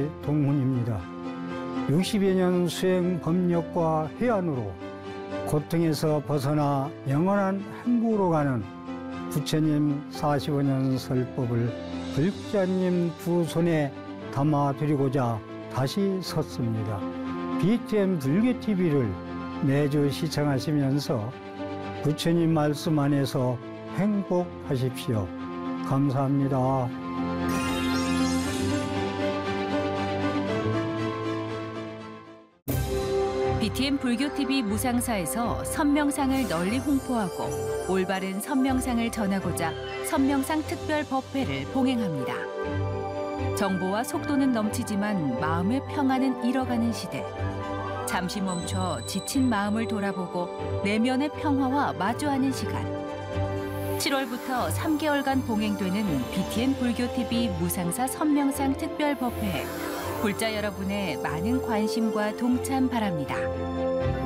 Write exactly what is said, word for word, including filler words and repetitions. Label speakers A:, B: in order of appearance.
A: 동문입니다. 육십여 년 수행 법력과 해안으로 고통에서 벗어나 영원한 행복으로 가는 부처님 사십오 년 설법을 불자님 두 손에 담아드리고자 다시 섰습니다. 비티엠 불교티비를 매주 시청하시면서 부처님 말씀 안에서 행복하십시오. 감사합니다.
B: 비티엠 불교티비 무상사에서 선명상을 널리 홍보하고 올바른 선명상을 전하고자 선명상 특별 법회를 봉행합니다. 정보와 속도는 넘치지만 마음의 평안은 잃어가는 시대. 잠시 멈춰 지친 마음을 돌아보고 내면의 평화와 마주하는 시간. 칠월부터 삼 개월간 봉행되는 비티엠 불교티비 무상사 선명상 특별 법회에 불자 여러분의 많은 관심과 동참 바랍니다.